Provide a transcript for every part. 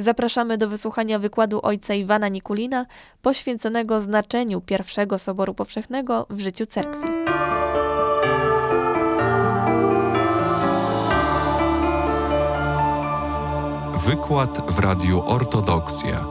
Zapraszamy do wysłuchania wykładu ojca Iwana Nikulina poświęconego znaczeniu pierwszego Soboru Powszechnego w życiu Cerkwi. Wykład w Radiu Ortodoksja.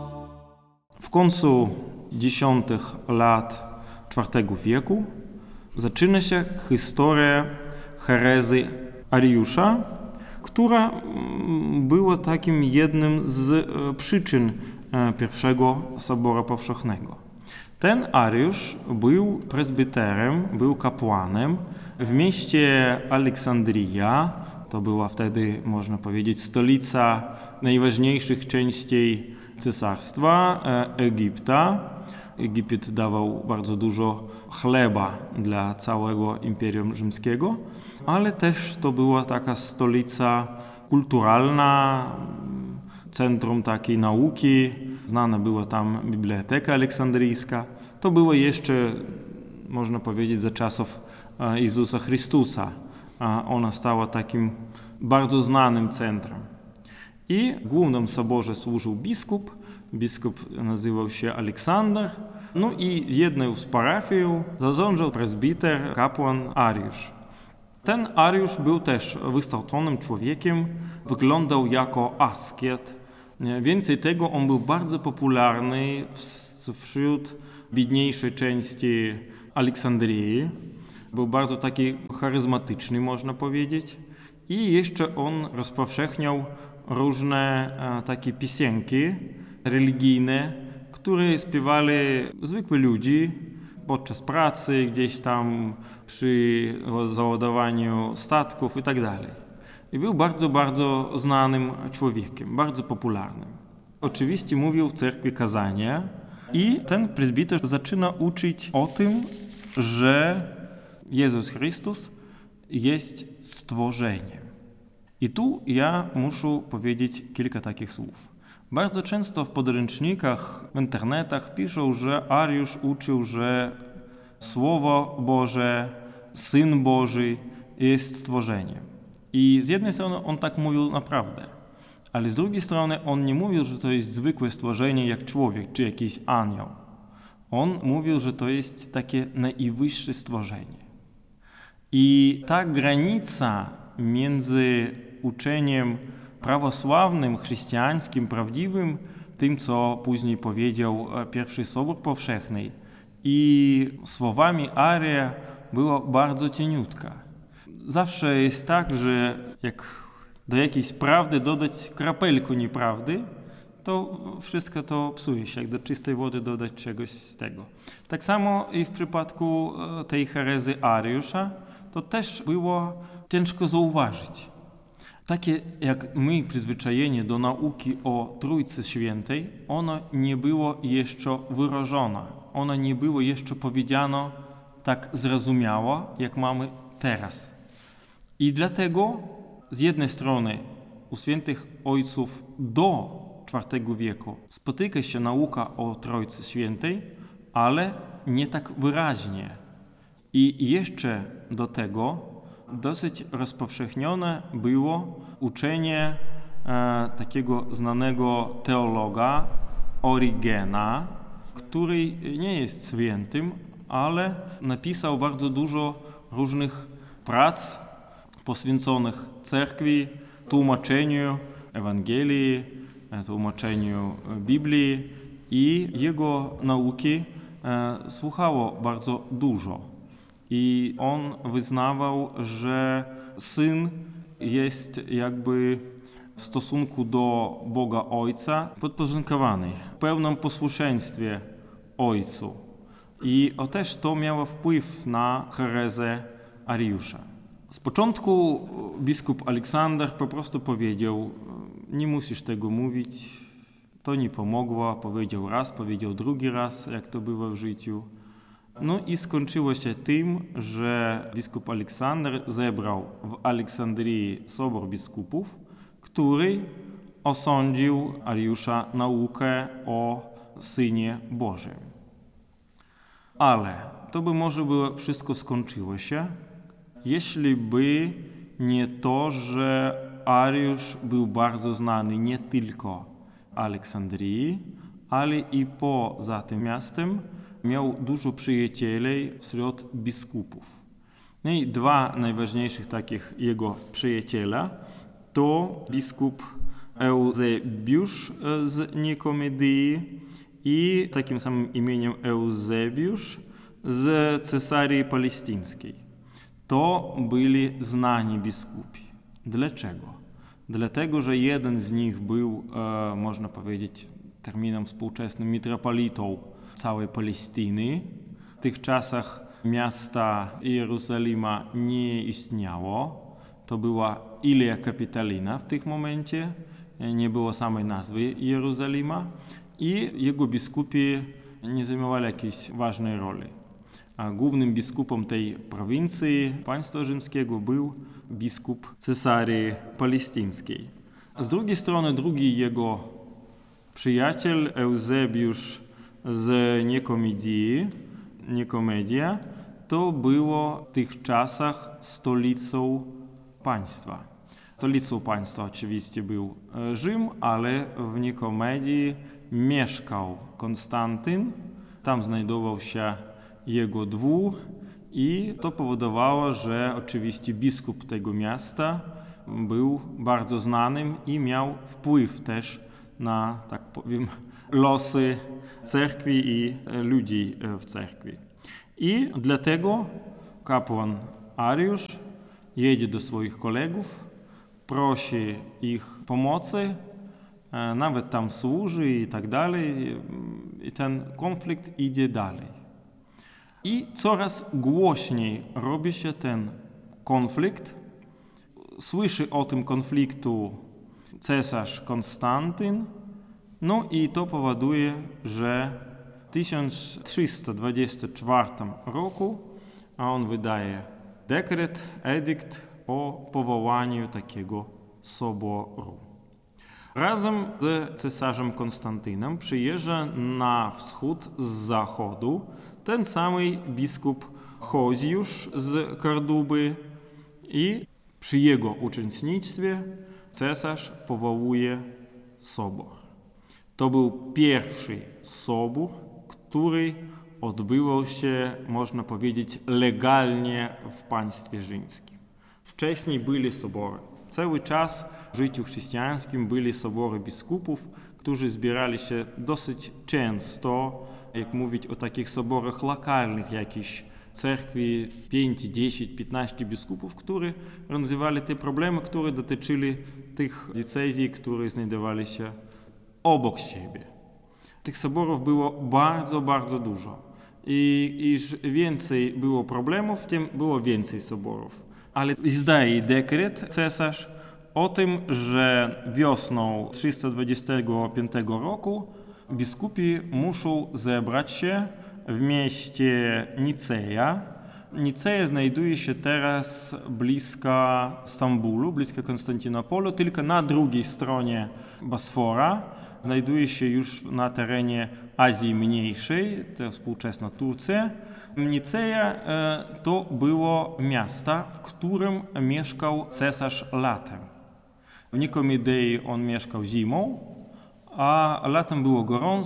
W końcu 10 lat IV wieku zaczyna się historia herezji Ariusza, która była takim jednym z przyczyn pierwszego Soboru Powszechnego. Ten Ariusz był prezbiterem, był kapłanem w mieście Aleksandria. To była wtedy, można powiedzieć, stolica najważniejszych części cesarstwa Egipta. Egipt dawał bardzo dużo chleba dla całego Imperium Rzymskiego, ale też to była taka stolica kulturalna, centrum takiej nauki. Znana była tam Biblioteka Aleksandryjska. To było jeszcze, można powiedzieć, za czasów Jezusa Chrystusa. Ona stała takim bardzo znanym centrum. I w głównym soborze służył biskup. Biskup nazywał się Aleksander. No i jedną z parafii zarządzał prezbiter, kapłan Ariusz. Ten Ariusz był też wykształconym człowiekiem, wyglądał jako asket. Więcej tego, on był bardzo popularny wśród biedniejszej części Aleksandrii. Był bardzo taki charyzmatyczny, można powiedzieć. I jeszcze on rozpowszechniał różne takie piosenki religijne, które śpiewali zwykli ludzie podczas pracy, gdzieś tam przy załadowaniu statków i tak dalej. I był bardzo, bardzo znanym człowiekiem, bardzo popularnym. Oczywiście mówił w cerkwi kazania i ten prezbiter zaczyna uczyć o tym, że Jezus Chrystus jest stworzeniem. I tu ja muszę powiedzieć kilka takich słów. Bardzo często w podręcznikach, w internetach piszą, że Ariusz uczył, że Słowo Boże, Syn Boży jest stworzeniem. I z jednej strony on tak mówił naprawdę, ale z drugiej strony on nie mówił, że to jest zwykłe stworzenie jak człowiek czy jakiś anioł. On mówił, że to jest takie najwyższe stworzenie. I ta granica między uczeniem prawosławnym, chrześcijańskim, prawdziwym, tym, co później powiedział pierwszy Sobór Powszechny, i słowami Aria była bardzo cieniutka. Zawsze jest tak, że jak do jakiejś prawdy dodać kropelkę nieprawdy, to wszystko to psuje się, jak do czystej wody dodać czegoś z tego. Tak samo i w przypadku tej herezji Ariusza, to też było ciężko zauważyć. Takie jak my przyzwyczajenie do nauki o Trójcy Świętej, ono nie było jeszcze wyrażone. Ono nie było jeszcze powiedziano tak zrozumiało, jak mamy teraz. I dlatego z jednej strony u świętych ojców do IV wieku spotyka się nauka o Trójcy Świętej, ale nie tak wyraźnie. I jeszcze do tego dosyć rozpowszechnione było uczenie takiego znanego teologa Origena, który nie jest świętym, ale napisał bardzo dużo różnych prac poświęconych cerkwi, tłumaczeniu Ewangelii, tłumaczeniu Biblii i jego nauki słuchało bardzo dużo. I on wyznawał, że Syn jest jakby w stosunku do Boga Ojca podporządkowany, w pełnym posłuszeństwie Ojcu. I też to miało wpływ na herezję Ariusza. Z początku biskup Aleksander po prostu powiedział, nie musisz tego mówić, to nie pomogło, powiedział raz, powiedział drugi raz, jak to bywa w życiu. No i skończyło się tym, że biskup Aleksander zebrał w Aleksandrii Sobór Biskupów, który osądził Ariusza naukę o Synie Bożym. Ale to by może było wszystko skończyło się, jeśli nie to, że Ariusz był bardzo znany nie tylko Aleksandrii, ale i poza tym miastem miał dużo przyjacieli wśród biskupów. No i dwa najważniejszych takich jego przyjaciela to biskup Eusebiusz z Nikomedii i takim samym imieniem Eusebiusz z Cesarii Palestyńskiej. To byli znani biskupi. Dlaczego? Dlatego, że jeden z nich był, można powiedzieć, terminem współczesnym mitropolitą całej Palestyny. W tych czasach miasta Jerozolima nie istniało. To była Ilia Capitolina w tym momencie. Nie było samej nazwy Jerozolima. I jego biskupi nie zajmowali jakiejś ważnej roli. A głównym biskupem tej prowincji państwa rzymskiego był biskup Cesarii Palestyńskiej. Z drugiej strony drugi jego przyjaciel Eusebiusz z Nikomedia, to było w tych czasach stolicą państwa. Stolicą państwa oczywiście był Rzym, ale w Nikomedii mieszkał Konstantyn. Tam znajdował się jego dwór i to powodowało, że oczywiście biskup tego miasta był bardzo znanym i miał wpływ też na, tak powiem, losy cerkwi i ludzi w cerkwi. I dlatego kapłan Ariusz jedzie do swoich kolegów, prosi ich pomocy, nawet tam służy i tak dalej, i ten konflikt idzie dalej. I coraz głośniej robi się ten konflikt. Słyszy o tym konfliktu cesarz Konstantyn, no i to powoduje, że w 1324 roku on wydaje dekret, edykt o powołaniu takiego soboru. Razem z cesarzem Konstantynem przyjeżdża na wschód z zachodu ten samý biskup Choziusz z Korduby i przy jego uczestnictwie cesarz powołuje sobor. To był pierwszy sobór, który odbywał się, można powiedzieć, legalnie w państwie rzymskim. Wcześniej byli sobory. Cały czas w życiu chrześcijańskim byli sobory biskupów, którzy zbierali się dosyć często, jak mówić o takich soborach lokalnych, jakichś cerkwi 5, 10, 15 biskupów, którzy rozwiązywali te problemy, które dotyczyli tych diecezji, które znajdowali się obok siebie. Tych soborów było bardzo, bardzo dużo. I iż więcej było problemów, tym było więcej soborów. Ale zdaje dekret cesarz o tym, że wiosną 325 roku biskupi muszą zebrać się w mieście Niceja. Niceja znajduje się teraz blisko Stambulu, blisko Konstantynopolu, tylko na drugiej stronie Bosfora. Znajduje się już na terenie Azji Mniejszej, to współczesna Turcja. Niceja to było miasto, w którym mieszkał cesarz latem. W Nikomedii on mieszkał zimą, a latem było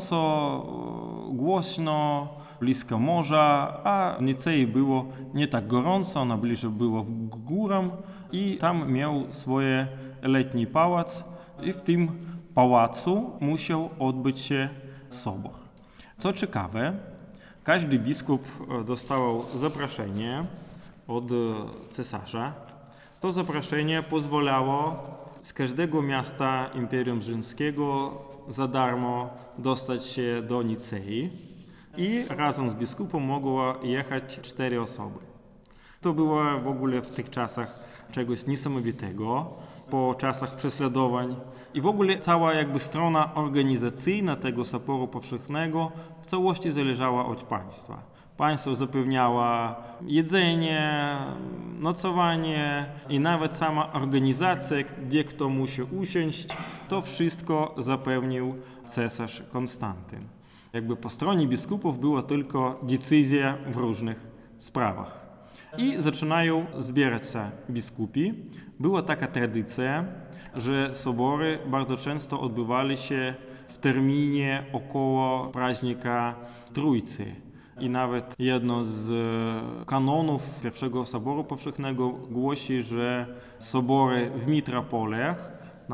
gorąco, głośno, blisko morza, a w Nicei było nie tak gorąco, ona bliżej była w górę i tam miał swoje letni pałac i w tym pałacu musiał odbyć się sobor. Co ciekawe, każdy biskup dostawał zaproszenie od cesarza. To zaproszenie pozwalało z każdego miasta Imperium Rzymskiego za darmo dostać się do Nicei i razem z biskupem mogło jechać 4 osoby. To było w ogóle w tych czasach czegoś niesamowitego, po czasach prześladowań. I w ogóle cała jakby strona organizacyjna tego Soboru Powszechnego w całości zależała od państwa. Państwo zapewniało jedzenie, nocowanie i nawet sama organizacja, gdzie kto musi usiąść, to wszystko zapewnił cesarz Konstantyn. Jakby po stronie biskupów była tylko decyzja w różnych sprawach. I zaczynają zbierać się biskupi. Była taka tradycja, że sobory bardzo często odbywali się w terminie około praźnika Trójcy. I nawet jedno z kanonów pierwszego Soboru Powszechnego głosi, że sobory w metropoliach,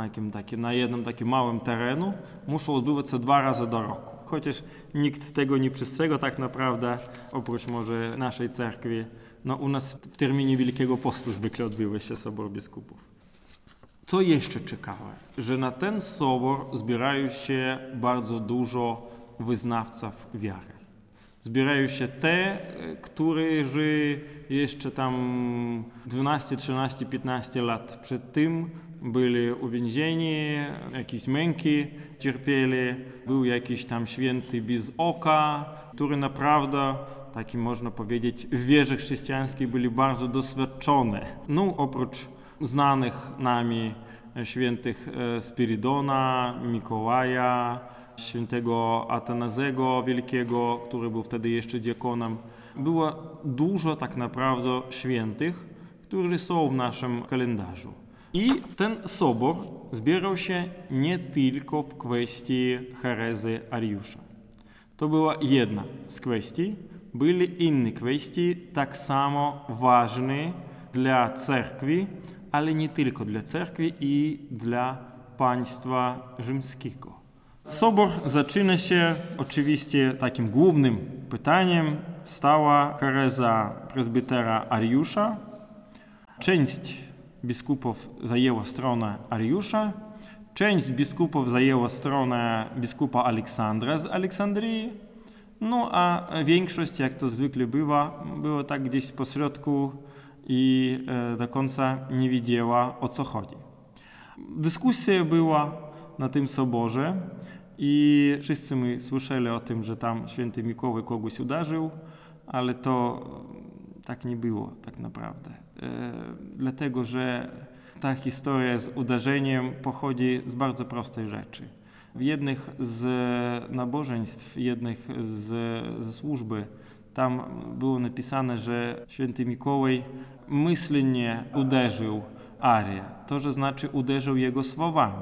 na jednym takim małym terenu, muszą odbywać się 2 razy do roku. Chociaż nikt tego nie przestrzega tak naprawdę, oprócz może naszej cerkwi. U nas w terminie Wielkiego Postu zwykle odbywa się Sobor Biskupów. Co jeszcze ciekawe, że na ten sobor zbierają się bardzo dużo wyznawców wiary. Zbierają się te, którzy jeszcze tam 12, 13, 15 lat przed tym byli uwięzieni, jakieś męki cierpieli, był jakiś tam święty bez oka, który naprawdę, taki można powiedzieć, w wierze chrześcijańskiej byli bardzo doświadczone. Oprócz znanych nami świętych Spirydona, Mikołaja, świętego Atanazego Wielkiego, który był wtedy jeszcze diakonem. Było dużo tak naprawdę świętych, którzy są w naszym kalendarzu. I ten sobor zbierał się nie tylko w kwestii herezji Ariusza. To była jedna z kwestii. Byli inne kwestie tak samo ważne dla cerkwi, ale nie tylko dla cerkwi i dla państwa rzymskiego. Sobor zaczyna się oczywiście takim głównym pytaniem. Stała herezja prezbitera Ariusza. Część biskupów zajęła stronę Ariusza, część biskupów zajęła stronę biskupa Aleksandra z Aleksandrii, a większość, jak to zwykle bywa tak gdzieś pośrodku i do końca nie wiedziała, o co chodzi. Dyskusja była na tym soborze i wszyscy my słyszeli o tym, że tam święty Mikołaj kogoś uderzył, ale to tak nie było tak naprawdę. Dlatego, że ta historia z uderzeniem pochodzi z bardzo prostej rzeczy. W jednych z nabożeństw, jednych ze służby, tam było napisane, że święty Mikołaj myślnie uderzył Arię. To, że znaczy uderzył jego słowami.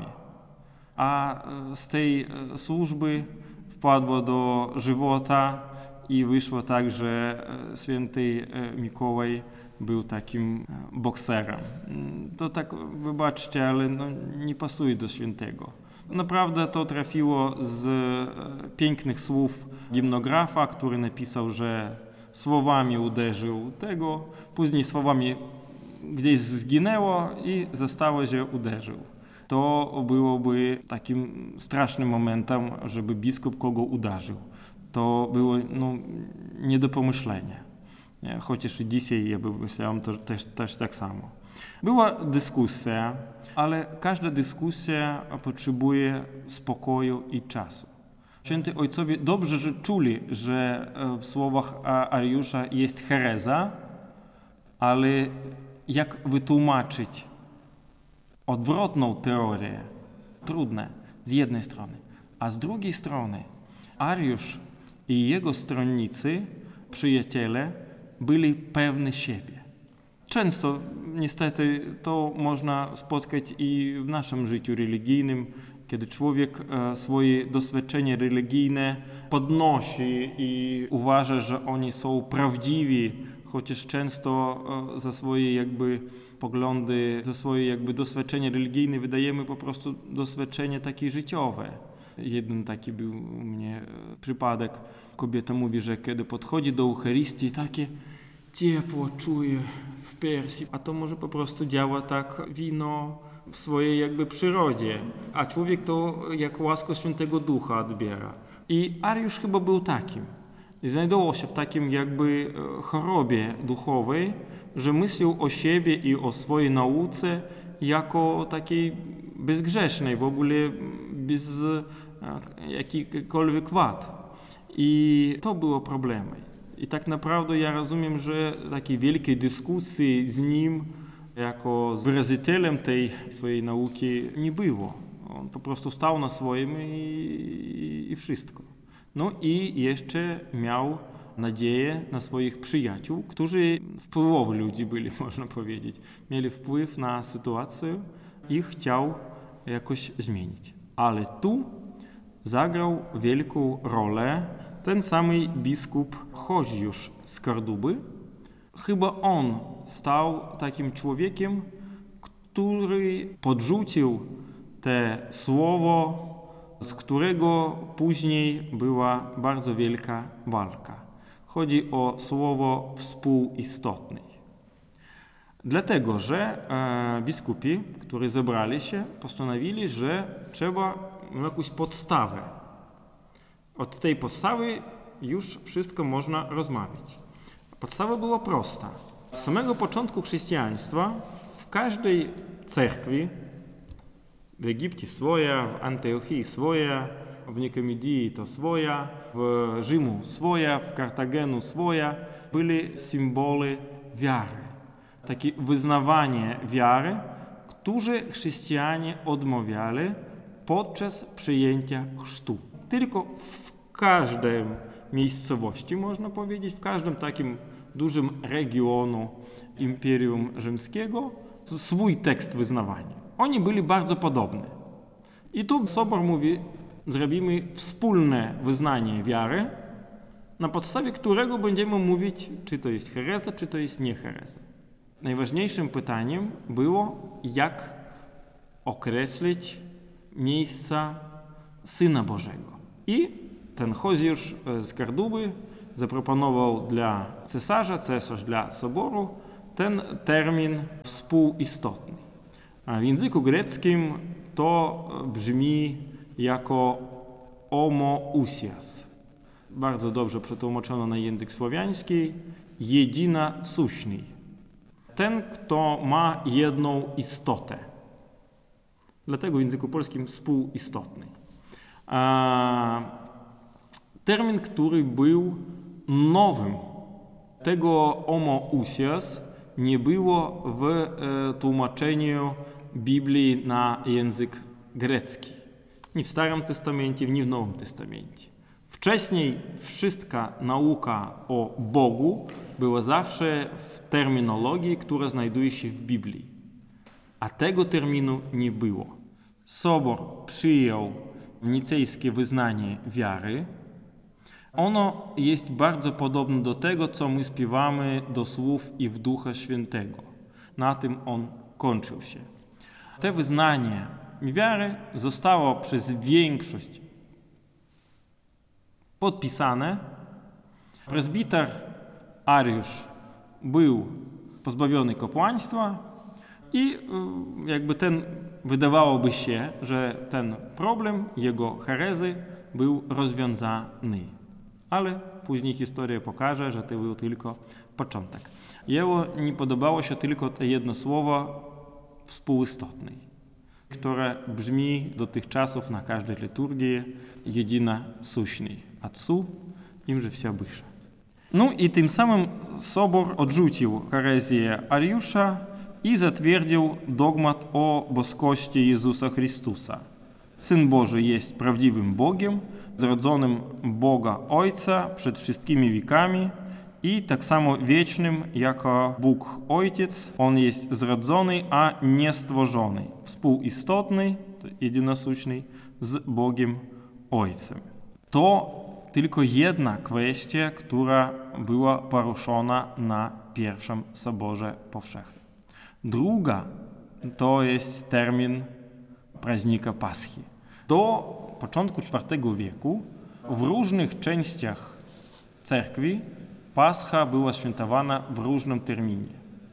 A z tej służby wpadło do żywota i wyszło tak, że święty Mikołaj był takim bokserem. To tak, wybaczcie, ale nie pasuje do świętego. Naprawdę to trafiło z pięknych słów gimnografa, który napisał, że słowami uderzył tego, później słowami gdzieś zginęło i zostało, że uderzył. To byłoby takim strasznym momentem, żeby biskup kogo uderzył. To było nie do pomyślenia. Chociaż i dzisiaj, ja bym myślał, to też tak samo. Była dyskusja, ale każda dyskusja potrzebuje spokoju i czasu. Święty ojcowie dobrze że czuli, że w słowach Ariusza jest hereza, ale jak wytłumaczyć odwrotną teorię? Trudne z jednej strony, a z drugiej strony Ariusz i jego stronnicy, przyjaciele, byli pewni siebie. Często niestety to można spotkać i w naszym życiu religijnym, kiedy człowiek swoje doświadczenie religijne podnosi i uważa, że oni są prawdziwi, chociaż często za swoje poglądy, za swoje doświadczenie religijne wydajemy po prostu doświadczenie takie życiowe. Jeden taki był u mnie przypadek. Kobieta mówi, że kiedy podchodzi do Eucharystii, takie ciepło czuje w piersi, a to może po prostu działa tak wino w swojej przyrodzie, a człowiek to jak łaskę Świętego Ducha odbiera. I Ariusz chyba był takim. I znajdował się w takim chorobie duchowej, że myślał o siebie i o swojej nauce jako takiej bezgrzesznej, w ogóle bez jakichkolwiek wad. I to było problemem. I tak naprawdę ja rozumiem, że takiej wielkiej dyskusji z nim, jako z wyrazicielem tej swojej nauki nie było. On po prostu stał na swoim i wszystko. I jeszcze miał nadzieję na swoich przyjaciół, którzy wpływowi ludzi byli, można powiedzieć. Mieli wpływ na sytuację i chciał jakoś zmienić. Ale tu zagrał wielką rolę ten sam biskup Choziusz z Korduby. Chyba on stał takim człowiekiem, który podrzucił te słowo, z którego później była bardzo wielka walka. Chodzi o słowo współistotny. Dlatego, że biskupi, którzy zebrali się, postanowili, że trzeba jakąś podstawę. Od tej podstawy już wszystko można rozmawiać. Podstawa była prosta. Z samego początku chrześcijaństwa w każdej cerkwi, w Egipcie swoja, w Antiochii swoja, w Nikomedii to swoja, w Rzymu swoja, w Kartagenu swoja, były symbole wiary. Takie wyznawanie wiary, które chrześcijanie odmawiali podczas przyjęcia chrztu. Tylko w każdej miejscowości, można powiedzieć, w każdym takim dużym regionu Imperium Rzymskiego swój tekst wyznawania. Oni byli bardzo podobni. I tu Sobór mówi, zrobimy wspólne wyznanie wiary, na podstawie którego będziemy mówić, czy to jest herezja, czy to jest nie herezja. Najważniejszym pytaniem było, jak określić miejsca Syna Bożego. I ten Choziusz z Korduby zaproponował dla cesarza, cesarz dla Soboru, ten termin współistotny. A w języku greckim to brzmi jako homoousias. Bardzo dobrze przetłumaczono na język słowiański, jedyna suśny. Ten, kto ma jedną istotę. Dlatego w języku polskim współistotny. Termin, który był nowym. Tego homoousias nie było w tłumaczeniu Biblii na język grecki. Ni w Starym Testamencie, ni w Nowym Testamencie. Wcześniej wszystka nauka o Bogu była zawsze w terminologii, która znajduje się w Biblii. A tego terminu nie było. Sobór przyjął nicejskie wyznanie wiary. Ono jest bardzo podobne do tego, co my śpiewamy do słów i w Ducha Świętego. Na tym on kończył się. To wyznanie wiary zostało przez większość podpisane. Prezbiter Ariusz był pozbawiony kapłaństwa i wydawałoby się, że ten problem jego herezy był rozwiązany. Ale później historia pokaże, że to był tylko początek. Jemu nie podobało się tylko to jedno słowo współistotny, które brzmi do tych czasów na każdej liturgii jedyna suśny. Отцу им же все выше. No i tym samym Sobór odrzucił herezję Ariusza i zatwierdził dogmat o boskości Jezusa Chrystusa. Syn Boży jest prawdziwym Bogiem, zrodzonym Boga Ojca przed wszystkimi wiekami i tak samo wiecznym jako Bóg Ojciec. On jest zrodzony, a nie stworzony, współistotny, jedynosuczny z Bogiem Ojcem. To tylko jedna kwestia, która była poruszona na pierwszym Soborze Powszechnym. Druga to jest termin praźnika Paschy. Do początku IV wieku w różnych częściach cerkwi Pascha była świętowana w różnym terminie.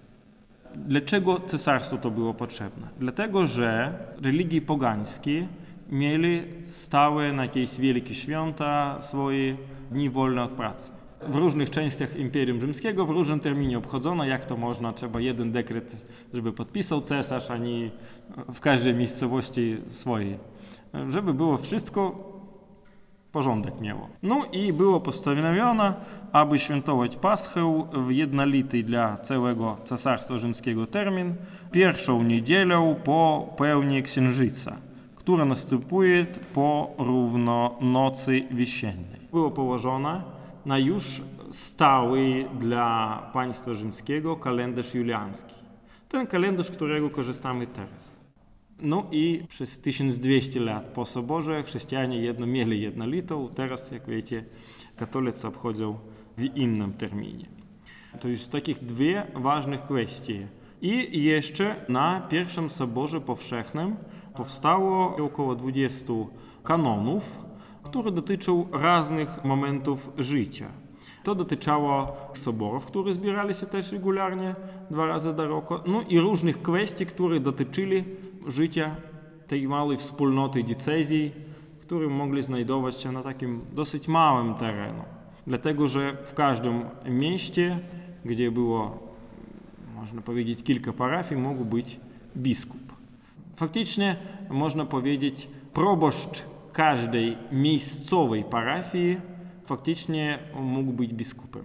Dlaczego cesarstwu to było potrzebne? Dlatego, że religii pogańskie mieli stałe na jakieś wielkie święta swoje dni wolne od pracy. W różnych częściach Imperium Rzymskiego w różnym terminie obchodzono, jak to można, trzeba jeden dekret, żeby podpisał cesarz, a nie w każdej miejscowości swojej. Żeby było wszystko, porządek miało. No i było postanowione, aby świętować Paschę w jednolity dla całego Cesarstwa Rzymskiego termin, pierwszą niedzielę po pełni księżyca, która następuje po równo nocy wisiennej. Było położone na już stały dla państwa rzymskiego kalendarz juliański. Ten kalendarz, którego korzystamy teraz. No i przez 1200 lat po soborze chrześcijanie mieli jednolitą, teraz, jak wiecie, katolicy obchodzą w innym terminie. To już takich dwie ważnych kwestii. I jeszcze na pierwszym Soborze Powszechnym powstało około 20 kanonów, które dotyczą różnych momentów życia. To dotyczyło soborów, które zbierali się też regularnie 2 razy do roku, no i różnych kwestii, które dotyczyli życia tej małej wspólnoty diecezji, które mogli znajdować się na takim dosyć małym terenie. Dlatego, że w każdym mieście, gdzie było, można powiedzieć, kilka parafii, mógł być biskup. Faktycznie, można powiedzieć, proboszcz każdej miejscowej parafii faktycznie mógł być biskupem.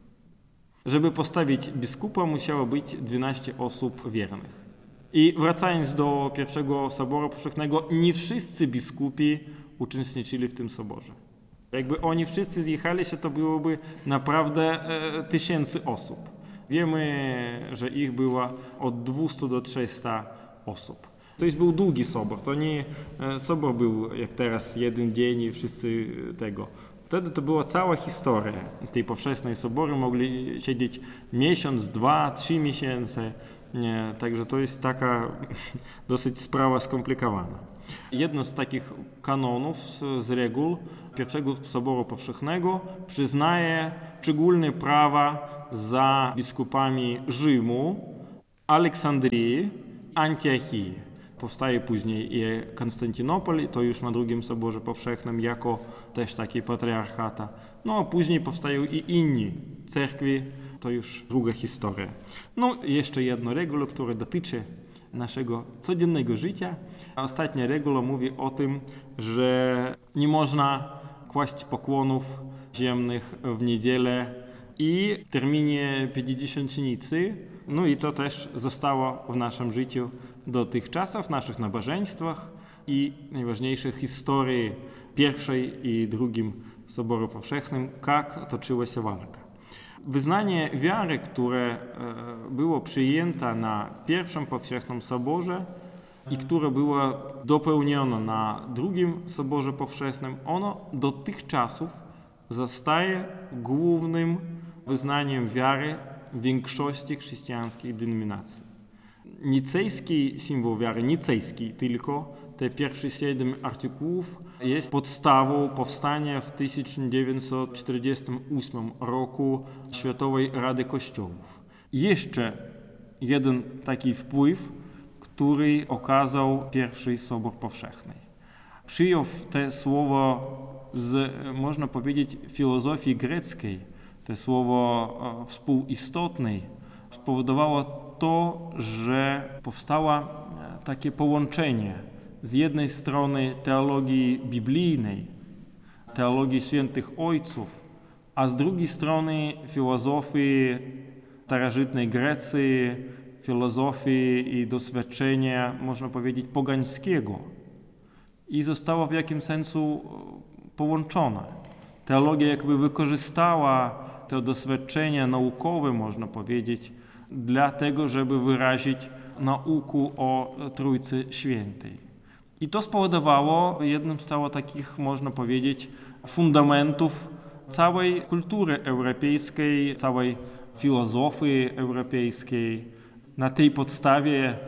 Żeby postawić biskupa, musiało być 12 osób wiernych. I wracając do pierwszego Soboru Powszechnego, nie wszyscy biskupi uczestniczyli w tym soborze. Jakby oni wszyscy zjechali się, to byłoby naprawdę tysięcy osób. Wiemy, że ich było od 200 do 300 osób. To już był długi sobor, to nie sobor był jak teraz jeden dzień i wszyscy tego. Wtedy to była cała historia tej powszechnej sobory, mogli siedzieć miesiąc, 2, 3 miesiące, także to jest taka dosyć sprawa skomplikowana. Jedno z takich kanonów, z reguł pierwszego Soboru Powszechnego przyznaje szczególne prawa za biskupami Rzymu, Aleksandrii, Antiochii. Powstaje później i Konstantynopol, to już na drugim Soborze Powszechnym jako też taki patriarchata. No a później powstają i inni cerkwi, to już druga historia. No jeszcze jedna reguła, która dotyczy naszego codziennego życia. Ostatnia reguła mówi o tym, że nie można kłaść pokłonów ziemnych w niedzielę i w terminie Pięćdziesiątnicy. No i to też zostało w naszym życiu dotychczas, w naszych nabożeństwach i najważniejszej historii pierwszej i drugim Soboru Powszechnym, jak toczyła się walka. Wyznanie wiary, które było przyjęte na pierwszym Powszechnym Soborze i które było dopełnione na drugim Soborze Powszechnym, ono do tych czasów zostaje głównym wyznaniem wiary większości chrześcijańskich denominacji. Nicejski symbol wiary, nicejski tylko, te pierwsze 7 artykułów, jest podstawą powstania w 1948 roku Światowej Rady Kościołów. Jeszcze jeden taki wpływ, który okazał pierwszy Sobór Powszechny. Przyjął te słowo z, można powiedzieć, filozofii greckiej, to słowo współistotnej, spowodowało to, że powstało takie połączenie z jednej strony teologii biblijnej, teologii świętych ojców, a z drugiej strony filozofii starożytnej Grecji, filozofii i doświadczenia, można powiedzieć, pogańskiego. I zostało w jakimś sensu połączone. Teologia jakby wykorzystała to doświadczenie naukowe, można powiedzieć, dlatego, żeby wyrazić naukę o Trójcy Świętej. I to spowodowało, jednym z takich, można powiedzieć, fundamentów całej kultury europejskiej, całej filozofii europejskiej. Na tej podstawie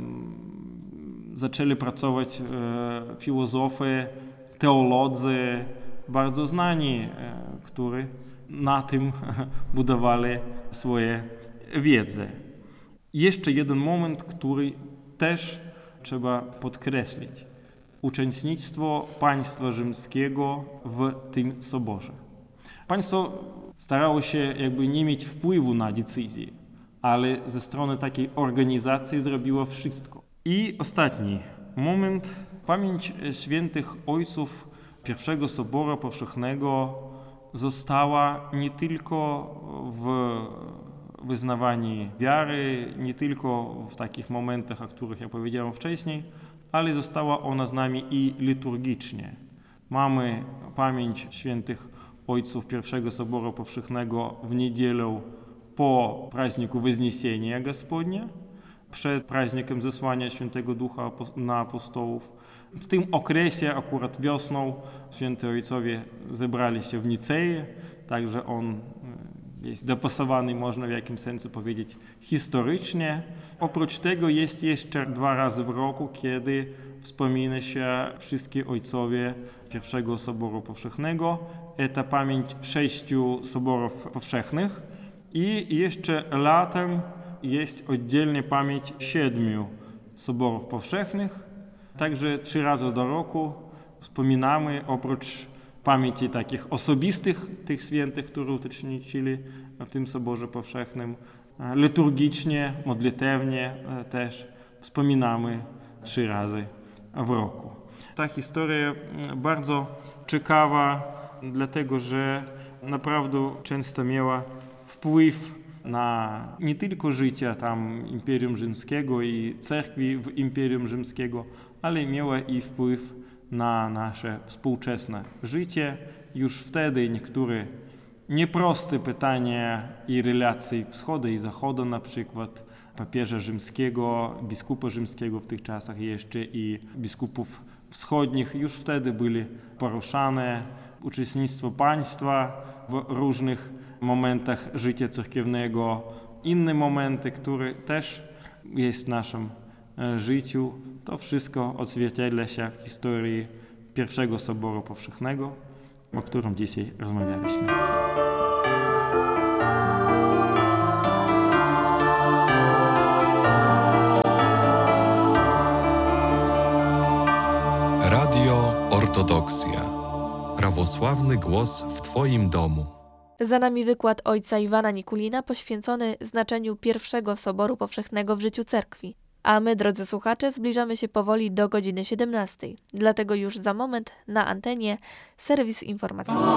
zaczęli pracować filozofowie, teolodzy, bardzo znani, którzy na tym budowali swoje wiedzę. Jeszcze jeden moment, który też trzeba podkreślić. Uczestnictwo państwa rzymskiego w tym soborze. Państwo starało się jakby nie mieć wpływu na decyzje, ale ze strony takiej organizacji zrobiło wszystko. I ostatni moment. Pamięć świętych ojców pierwszego Soboru Powszechnego została nie tylko w wyznawaniu wiary, nie tylko w takich momentach, o których ja powiedziałem wcześniej, ale została ona z nami i liturgicznie. Mamy pamięć świętych ojców pierwszego Soboru Powszechnego w niedzielę po praźniku Wzniesienia Gospodnia, przed praźnikiem zesłania Świętego Ducha na apostołów. W tym okresie, akurat wiosną, święty ojcowie zebrali się w Nicei, także on jest dopasowany, można w jakimś sensie powiedzieć, historycznie. Oprócz tego jest jeszcze 2 razy w roku, kiedy wspomina się wszystkie ojcowie pierwszego Soboru Powszechnego. To pamięć 6 Soborów Powszechnych i jeszcze latem jest oddzielnie pamięć 7 Soborów Powszechnych. Także 3 razy do roku wspominamy, oprócz pamięci takich osobistych tych świętych, którzy uczestniczyli w tym Soborze Powszechnym, liturgicznie, modlitewnie też wspominamy 3 razy w roku. Ta historia bardzo ciekawa, dlatego że naprawdę często miała wpływ na nie tylko życie tam Imperium Rzymskiego i cerkwi w Imperium Rzymskiego, ale miała i wpływ na nasze współczesne życie. Już wtedy niektóre nieproste pytania i relacje wschodu i zachodu, na przykład papieża rzymskiego, biskupa rzymskiego w tych czasach jeszcze i biskupów wschodnich już wtedy były poruszane. Uczestnictwo państwa w różnych momentach życia cerkiewnego, inne momenty, które też jest w naszym życiu. To wszystko odzwierciedla się w historii pierwszego Soboru Powszechnego, o którym dzisiaj rozmawialiśmy. Radio Ortodoksja. Prawosławny głos w Twoim domu. Za nami wykład ojca Iwana Nikulina poświęcony znaczeniu pierwszego Soboru Powszechnego w życiu cerkwi. A my, drodzy słuchacze, zbliżamy się powoli do godziny 17. Dlatego już za moment na antenie serwis informacyjny.